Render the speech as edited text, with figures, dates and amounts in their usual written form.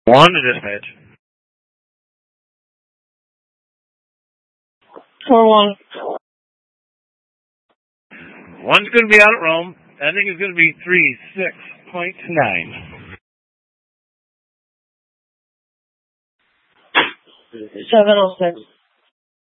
1 to dispatch. 4-1. 1's going to be out at Rome. I think it's going to be 36.9. 706.